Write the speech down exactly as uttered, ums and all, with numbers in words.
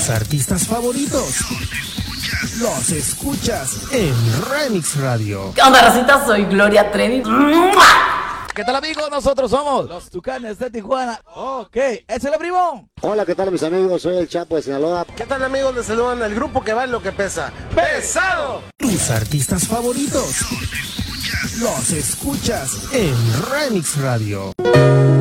Tus artistas favoritos los escuchas en Remix Radio. ¿Qué onda, racita? Soy Gloria Trevi. ¿Qué tal, amigos? Nosotros somos los Tucanes de Tijuana. Ok, échale, primo. Hola, ¿qué tal, mis amigos? Soy el Chapo de Sinaloa. ¿Qué tal, amigos? Les saludan el grupo que va en lo que pesa. ¡Pesado! Tus artistas favoritos los escuchas en Remix Radio.